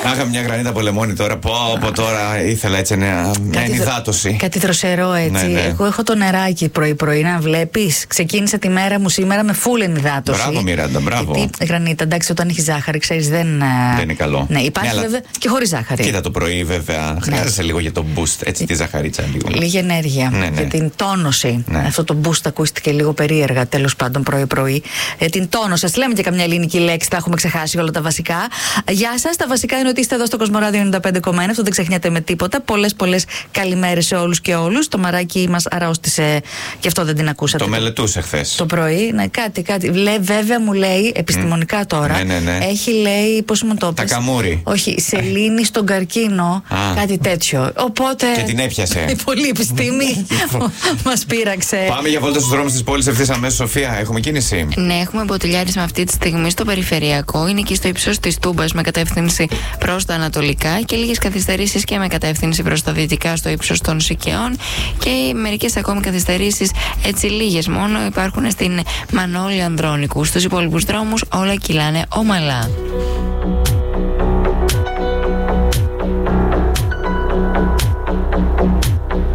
Είχα μια γρανίτα από λεμόνι τώρα. Πω τώρα ήθελα έτσι μια ενυδάτωση. Κάτι δροσερό έτσι. Ναι. Εγώ έχω το νεράκι πρωί-πρωί, να βλέπεις. Ξεκίνησε τη μέρα μου σήμερα με φουλ ενυδάτωση. Μπράβο, Μιράντα, μπράβο. Γιατί γρανίτα, εντάξει, όταν έχει ζάχαρη, ξέρεις, δεν είναι καλό. Ναι, υπάρχει βέβαια και χωρίς ζάχαρη. Κοίτα το πρωί, βέβαια. Χρειάζεσαι λίγο για το boost, έτσι τη ζαχαρίτσα λίγο. Λίγη ενέργεια. Ναι. Για την τόνωση. Ναι. Αυτό το boost ακούστηκε λίγο περίεργα, τέλος πάντων, πρωί-πρωί. Την τόνωση. Ας λέμε και καμιά ελληνική λέξη, τα έχουμε ξεχάσει όλα τα βασικά. Γεια σας. Τα βασικά είναι ότι είστε εδώ στο Κοσμοράδιο 95,1. Αυτό δεν ξεχνιέται με τίποτα. Πολλές καλημέρες σε όλους και όλους. Το μαράκι μας αρρώστησε και αυτό δεν την ακούσατε. Το μελετούσε χθες. Το πρωί, ναι, κάτι. Βέβαια μου λέει, επιστημονικά τώρα, Ναι. έχει, λέει, πώς μου το πες. Τακαμούρι. Όχι, σελήνη στον καρκίνο, κάτι τέτοιο. Οπότε. Και την έπιασε. Η πολλή επιστήμη μας πείραξε. Πάμε για βόλτα στους δρόμους της πόλης ευθύς αμέσως, Σοφία. Έχουμε κίνηση. Ναι, έχουμε μποτιλιάρισμα αυτή τη στιγμή στο περιφερειακό. Είναι εκεί στο ύψος της Τούμπας με κατεύθυνση προς τα ανατολικά και λίγες καθυστερήσεις και με κατεύθυνση προς τα δυτικά στο ύψος των Σικαιών. Και μερικές ακόμη καθυστερήσεις, έτσι λίγες μόνο, υπάρχουν στην Μανώλη Ανδρώνικου. Στους υπόλοιπους δρόμους όλα κυλάνε ομαλά.